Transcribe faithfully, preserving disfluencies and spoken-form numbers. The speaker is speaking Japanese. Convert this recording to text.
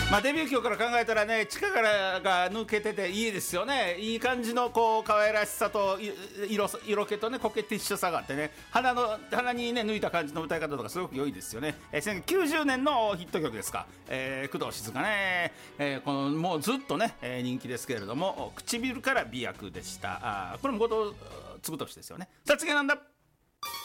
まあデビュー曲から考えたらね、地下からが抜けてていいですよね。いい感じのこう可愛らしさとい色色気とね、コケティッシュさがあってね、鼻の鼻にね抜いた感じの歌い方とかすごく良いですよね。えー、せんきゅうじゅうねんのヒット曲ですか。えー、工藤静香ね、えー、このもうずっとね、えー、人気ですけれども、唇から美薬でした。あ、これも後藤嗣俊ですよね。さあ次はなんだ。